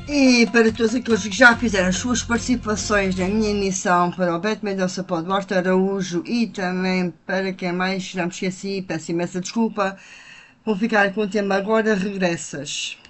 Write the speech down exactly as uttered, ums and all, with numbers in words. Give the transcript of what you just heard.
E para todos aqueles que já fizeram as suas participações na minha emissão, para o Beto Mendonça, para o Duarte Araújo e também para quem mais já me esqueci, peço imensa desculpa, vou ficar com o tema Agora Regressas.